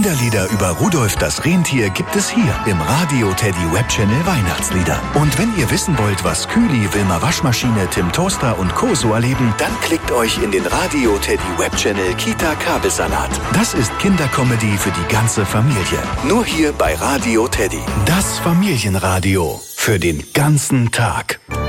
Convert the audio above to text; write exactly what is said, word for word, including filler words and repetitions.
Kinderlieder über Rudolf das Rentier gibt es hier im Radio Teddy Webchannel Weihnachtslieder. Und wenn ihr wissen wollt, was Kühli, Wilma Waschmaschine, Tim Toaster und Co. so erleben, dann klickt euch in den Radio Teddy Webchannel Kita Kabelsalat. Das ist Kindercomedy für die ganze Familie. Nur hier bei Radio Teddy. Das Familienradio für den ganzen Tag.